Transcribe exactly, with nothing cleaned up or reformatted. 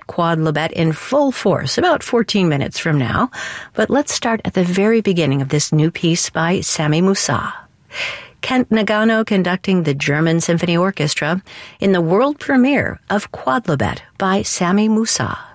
Quodlibet in full force about fourteen minutes from now, but let's start at the very beginning of this new piece by Sami Moussa. Kent Nagano conducting the German Symphony Orchestra in the world premiere of Quodlibet by Sami Moussa.